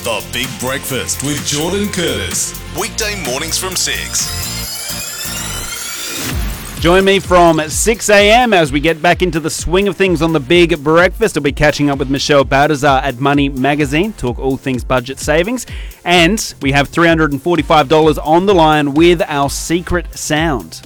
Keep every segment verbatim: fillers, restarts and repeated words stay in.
The Big Breakfast with Jordan Curtis. Weekday mornings from six. Join me from six a.m. as we get back into the swing of things on The Big Breakfast. I'll be catching up with Michelle Baltazar at Money Magazine, talk all things budget savings. And we have three hundred forty-five dollars on the line with our secret sound.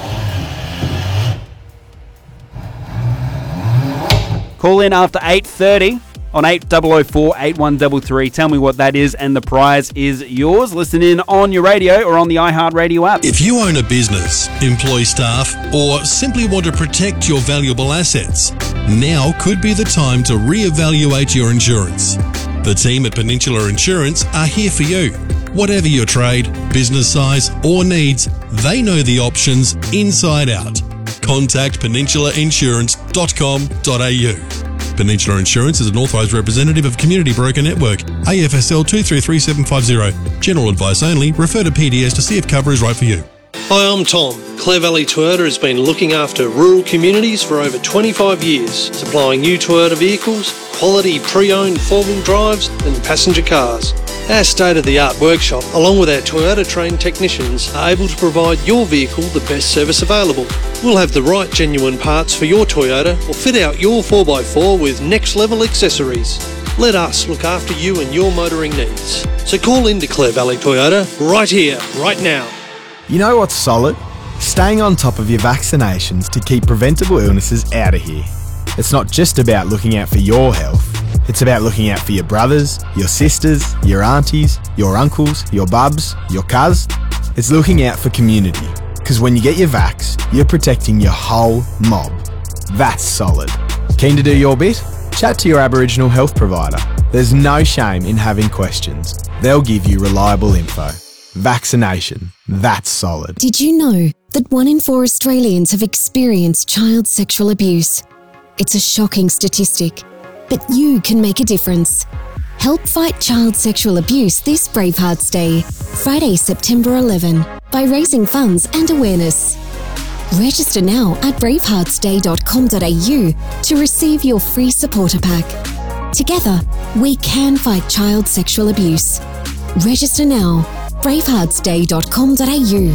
Call in after eight thirty on eight oh four, eight one three three. Tell me what that is and the prize is yours. Listen in on your radio or on the iHeartRadio app. If you own a business, employ staff, or simply want to protect your valuable assets, now could be the time to reevaluate your insurance. The team at Peninsula Insurance are here for you. Whatever your trade, business size, or needs, they know the options inside out. Contact peninsula insurance dot com dot a u. Peninsula Insurance is an authorised representative of Community Broker Network, A F S L two three three seven five zero. General advice only. Refer to P D S to see if cover is right for you. Hi, I'm Tom. Clare Valley Toyota has been looking after rural communities for over twenty-five years, supplying new Toyota vehicles, quality pre-owned four-wheel drives and passenger cars. Our state-of-the-art workshop, along with our Toyota-trained technicians, are able to provide your vehicle the best service available. We'll have the right genuine parts for your Toyota or fit out your four by four with next-level accessories. Let us look after you and your motoring needs. So call in to Clare Valley Toyota right here, right now. You know what's solid? Staying on top of your vaccinations to keep preventable illnesses out of here. It's not just about looking out for your health. It's about looking out for your brothers, your sisters, your aunties, your uncles, your bubs, your cuz. It's looking out for community. Because when you get your vax, you're protecting your whole mob. That's solid. Keen to do your bit? Chat to your Aboriginal health provider. There's no shame in having questions. They'll give you reliable info. Vaccination. That's solid. Did you know that one in four Australians have experienced child sexual abuse? It's a shocking statistic, but you can make a difference. Help fight child sexual abuse this Bravehearts Day, Friday, September eleventh, by raising funds and awareness. Register now at bravehearts day dot com dot a u to receive your free supporter pack. Together, we can fight child sexual abuse. Register now. bravehearts day dot com dot a u.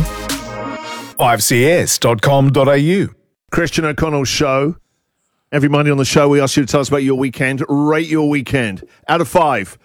I F C S dot com dot a u. Christian O'Connell's show. Every Monday on the show, we ask you to tell us about your weekend. Rate your weekend. Out of five,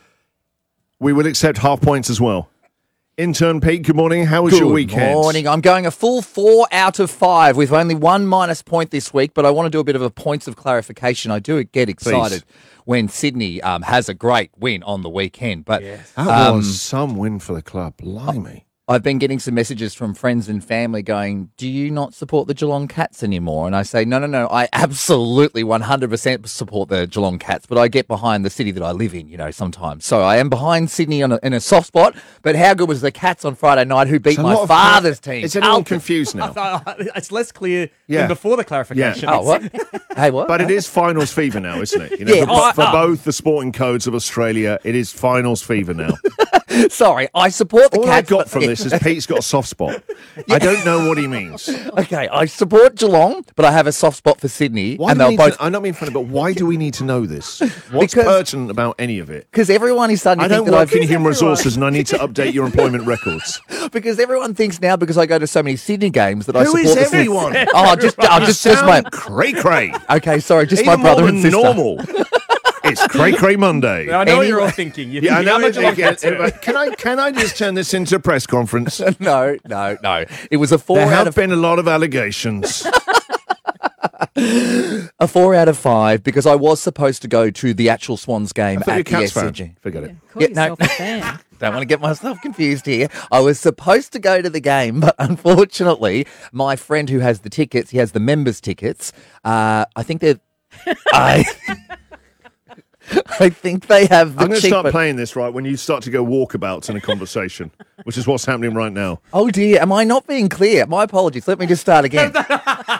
we will accept half points as well. Intern Pete, good morning. How was good your weekend? Good morning. I'm going a full four out of five with only one minus point this week, but I want to do a bit of a points of clarification. I do get excited Please. when Sydney um, has a great win on the weekend. But yes. That um, was some win for the club. Blimey. I've been getting some messages from friends and family going, do you not support the Geelong Cats anymore? And I say, no, no, no, I absolutely one hundred percent support the Geelong Cats, but I get behind the city that I live in, you know, sometimes. So I am behind Sydney on a, in a soft spot, but how good was the Cats on Friday night who beat my father's team? Is anyone confused now? It's less clear yeah. than before the clarification. Yeah. Oh, what? Hey, what? But it is finals fever now, isn't it? You know, yeah. For, oh, for oh. both the sporting codes of Australia, it is finals fever now. Sorry, I support the All Cats. I got from this is Pete's got a soft spot. Yeah. I don't know what he means. Okay, I support Geelong, but I have a soft spot for Sydney. Why and do they'll we both. To, I'm not being funny, but why do we need to know this? What's because, pertinent about any of it? Because everyone is starting to I think don't that work I've... in human resources and I need to update your employment records. Because everyone thinks now, because I go to so many Sydney games, that Who I support is the everyone? Sydney... Oh, just, oh, just, just my... Cray cray. Okay, sorry, just Even my brother more and than sister. normal. It's Cray Cray Monday. I know Anyway. what you're all thinking. You're yeah, thinking I know. how much It, Cats it, it, can I can I just turn this into a press conference? No, no, no. It was a four there out have of been a lot of allegations. a four out of five because I was supposed to go to the actual Swans game I at the Cats S C G. fan. Forget it. Call Yeah, yourself no. a fan. Don't want to get myself confused here. I was supposed to go to the game, but unfortunately, my friend who has the tickets, he has the members' tickets. Uh, I think they're. I. I think they have the I'm going to cheaper... start playing this, right, when you start to go walkabouts in a conversation, which is what's happening right now. Oh, dear. Am I not being clear? My apologies. Let me just start again. no, no.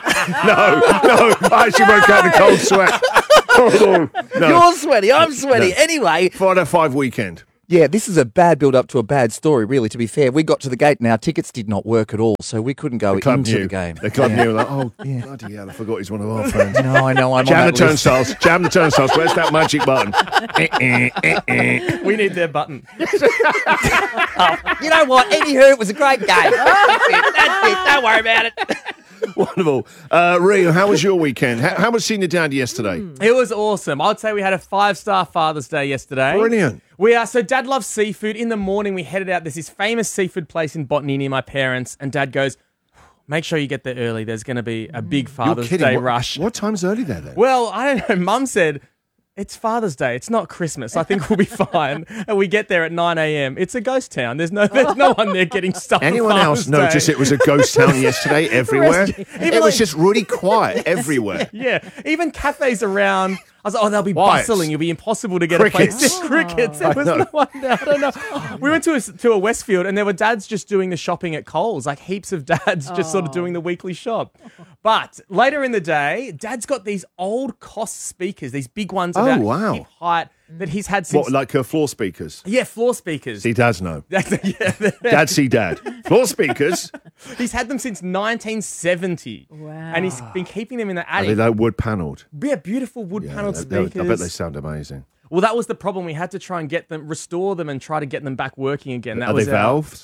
I actually broke out in a cold sweat. Oh, no. You're sweaty. I'm sweaty. No. Anyway. Four out of five weekend. Yeah, this is a bad build-up to a bad story, really, to be fair. We got to the gate and our tickets did not work at all, so we couldn't go The club into knew. the game. The club Yeah. knew, like, oh, bloody hell, I forgot he's one of our friends. No, I know, I'm Jam on the that list. turnstiles. Jam the turnstiles. Where's that magic button? Eh, eh, eh, eh. We need their button. You know what? Anywho, it was a great game. That's it, that's it. Don't worry about it. Wonderful. Uh, Rio, how was your weekend? How, how was seeing your dad yesterday? It was awesome. I'd say we had a five-star Father's Day yesterday. Brilliant. We are so Dad loves seafood. In the morning, we headed out. There's this famous seafood place in Botany near my parents, and Dad goes, "Make sure you get there early. There's going to be a big Father's You're kidding. Day what, rush." What time's early there then? Well, I don't know. Mum said, "It's Father's Day. It's not Christmas. I think we'll be fine." And we get there at nine a.m. It's a ghost town. There's no there's no one there getting stuff. Anyone else notice it was a ghost town yesterday everywhere? Even It was like- just really quiet everywhere. Yeah, even cafes around. I was like, oh, they'll be Why? bustling. It'll be impossible to get Crickets. a place. There's crickets. There I was know. no one there. I don't know. We went to a, to a Westfield and there were dads just doing the shopping at Coles, like heaps of dads just sort of doing the weekly shop. But later in the day, Dad's got these old Koss speakers, these big ones Oh, about wow. hip height that he's had since. What, like uh, floor speakers? Yeah, floor speakers. See, dads know. yeah, Dad see dad. Floor speakers. he's had them since nineteen seventy. Wow. And he's been keeping them in the Are they attic. like wood panelled? Yeah, beautiful wood panelled they- they- speakers. I bet they sound amazing. Well, that was the problem. We had to try and get them, restore them, and try to get them back working again. That Are was they our- valves?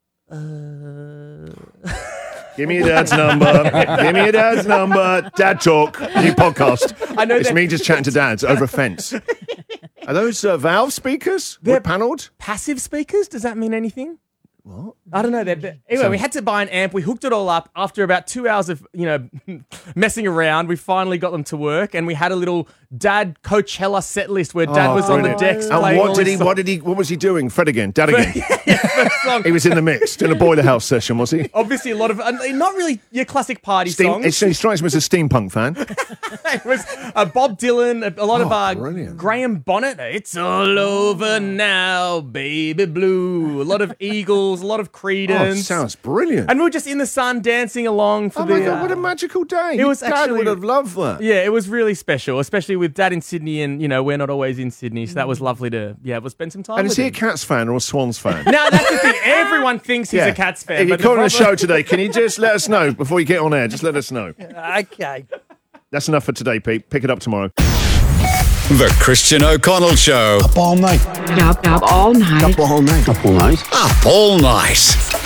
Give me your dad's number. Give me your dad's number. Dad talk. New podcast. I know It's that- me just chatting to dads over a fence. Are those uh, valve speakers? They're- Wood panelled? passive speakers. Does that mean anything? What? I don't know. They're, they're- anyway, So- we had to buy an amp. We hooked it all up. After about two hours of you know messing around, we finally got them to work, and we had a little Dad Coachella set list where Dad Oh, was on the brilliant. decks And playing all what did his he? What did he? What was he doing? Fred again. Dad again. song. He was in the mix doing a boiler house session, was he? Obviously, a lot of uh, not really your classic party Steam, songs. it's, he strikes me as a steampunk fan. It was uh, Bob Dylan, a, a lot of Oh, uh, brilliant. Graham Bonnet. It's all over now, baby blue. A lot of Eagles, a lot of Oh, Creedence. sounds brilliant. And we were just in the sun dancing along for oh the. my God, uh, what a magical day. it was Dad actually- would have loved that. Yeah, it was really special, especially with Dad in Sydney, and you know we're not always in Sydney, so that was lovely to yeah, we'll spend some time. And with is he a him. Cats fan or a Swans fan? No, that's the thing. Everyone thinks he's Yeah. a Cats fan. If you're but the calling a problem- show today, can you just let us know before you get on air? Just let us know. Okay. That's enough for today, Pete. Pick it up tomorrow. The Christian O'Connell Show. Up all night. Up, up all night. Up all night. Up all night. Up all night.